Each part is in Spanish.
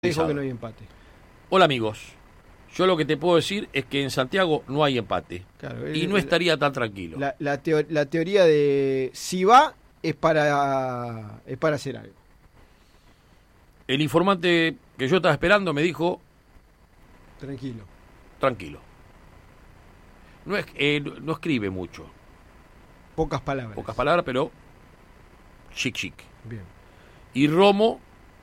Dijo que no hay empate. Hola amigos, yo lo que te puedo decir es que en Santiago no hay empate. Claro, y no estaría tan tranquilo. La teoría de si va es para hacer algo. El informante que yo estaba esperando me dijo, tranquilo. No escribe mucho. Pocas palabras, pero chic. Bien. Y Romo,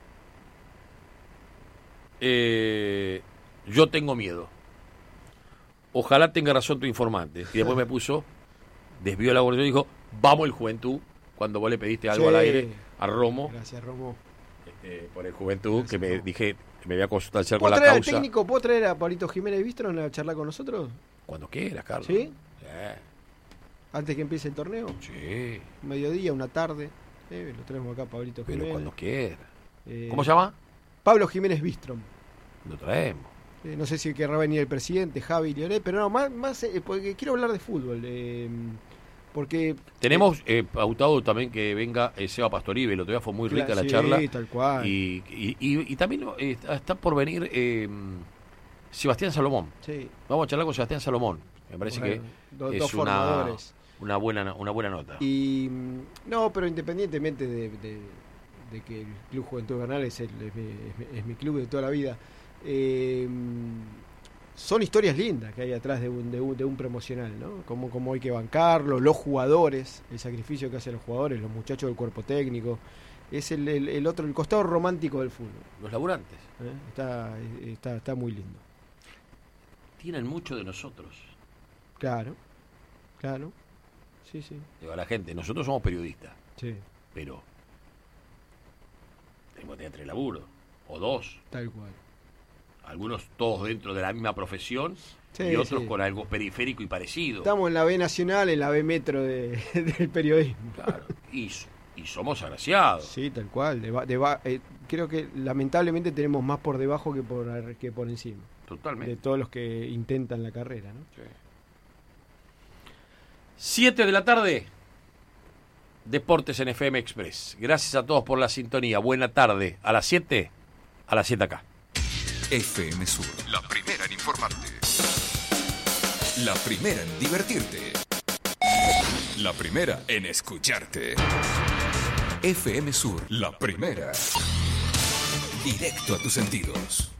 yo tengo miedo. Ojalá tenga razón tu informante. Y después me puso, desvió la conversación y dijo, vamos el Juventud, cuando vos le pediste algo al aire a Romo. Gracias, Romo. Por el Juventud, Gracias, que me Romo. dije, me voy a consultar con la ¿Puedo causa. técnico? ¿Puedo traer a Pablito Jiménez Bistron a charlar con nosotros? Cuando quieras, Carlos. ¿Sí? Antes que empiece el torneo. Sí. Un mediodía, una tarde. Lo tenemos acá, Pablito Jiménez. Pero cuando quiera. ¿Cómo se llama? Pablo Jiménez Bistron. Lo traemos. No sé si querrá venir el presidente, Javi Lionet, pero no, más porque quiero hablar de fútbol. Porque tenemos pautado también que venga Seba Pastoribe. El otro día fue muy rica la charla. Sí, tal cual. Y también está por venir Sebastián Salomón. Sí. Vamos a charlar con Sebastián Salomón. Me parece que es una buena nota. Y no, pero independientemente de que el Club Juventud Bernal es mi club de toda la vida, son historias lindas que hay atrás de un promocional, ¿no? Como hay que bancarlo, los jugadores, el sacrificio que hacen los jugadores, los muchachos del cuerpo técnico. Es el costado romántico del fútbol. Los laburantes. Está muy lindo. Tienen mucho de nosotros. Claro. Sí. Digo a la gente, nosotros somos periodistas. Sí. Pero tenemos que tener 3 laburos, o 2. Tal cual. Algunos todos dentro de la misma profesión, sí, y otros sí. con algo periférico y parecido. Estamos en la B nacional, en la B metro del periodismo. Claro, y somos agraciados. Sí, tal cual. Creo que lamentablemente tenemos más por debajo que por encima. Totalmente. De todos los que intentan la carrera, ¿no? Sí. 7 de la tarde, Deportes en FM Express. Gracias a todos por la sintonía. Buena tarde. A las 7 acá. FM Sur, la primera en informarte. La primera en divertirte. La primera en escucharte. FM Sur, la primera. Directo a tus sentidos.